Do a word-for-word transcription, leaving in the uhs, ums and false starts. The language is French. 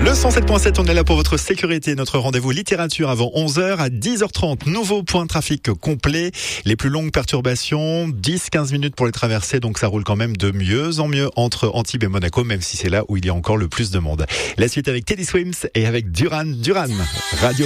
Le cent sept point sept, on est là pour votre sécurité. Notre rendez-vous littérature avant onze heures à dix heures trente. Nouveau point de trafic complet. Les plus longues perturbations, dix à quinze minutes pour les traverser. Donc ça roule quand même de mieux en mieux entre Antibes et Monaco, même si c'est là où il y a encore le plus de monde. La suite avec Teddy Swims et avec Duran Duran. Radio